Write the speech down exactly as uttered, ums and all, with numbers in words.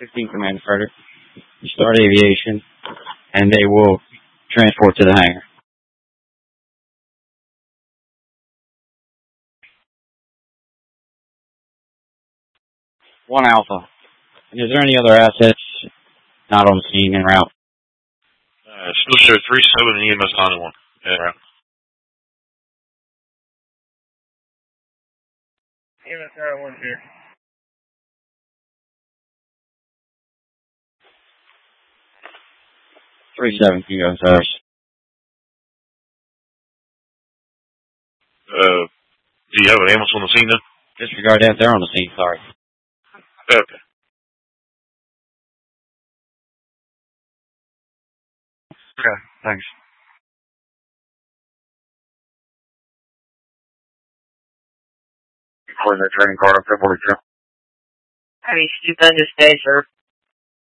fifteen Command Freighter. Start aviation, and they will transport to the hangar. One Alpha. And is there any other assets not on the scene en route? Uh, still show three seven and E M S ninety-one en route. E M S ninety-one here. Three seven, you go, sir. Uh, do you have an ambulance on the scene then? Disregard that, they're on the scene, sorry. Okay. Okay, thanks. Calling that training card up there, forty-two. Have a stupendous day, sir.